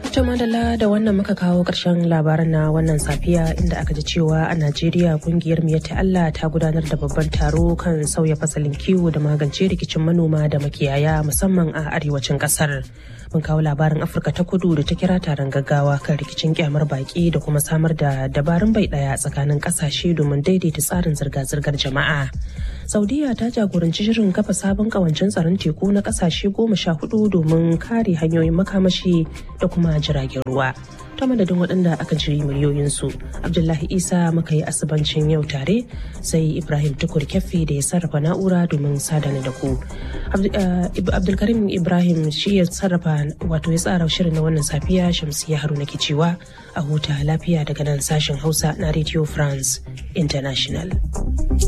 To madalla da wannan muka kawo ƙarshen labaran na wannan safiya inda aka ji cewa a Najeriya kungiyar Miyatta Allah ta gudanar da babban taro kan sauya fasalin kiwo da magance rikicin manoma da makiyaya musamman a arewacin ƙasar. Mun kawo labarin Afirka ta Kudu da ta kira taron gaggawa kan rikicin kyamar baki da kuma samar da dabarun bai ɗaya tsakanin ƙasashe domin daidaita tsarin zirga-zirgar jama'a. Saudiya ta jagoranci shirin kafa sabon kawancin tsaron teku na ƙasashe 14 domin kare hanyoyin makamashi da kuma jiragen ruwa. Ta madadin waɗanda aka ji miliyoyinsu, Abdullahi Isa muka yi asibancin yau tare, sai Ibrahim Tukur Kyaffi da ya sarrafa na'ura domin sadana da ku. Abdulkarim Ibrahim shi ya sarrafa wato ya tsara shirin na wannan safiya. Shamsiyya Haruna ke cewa a huta lafiya daga nan sashen Hausa na Radio France International.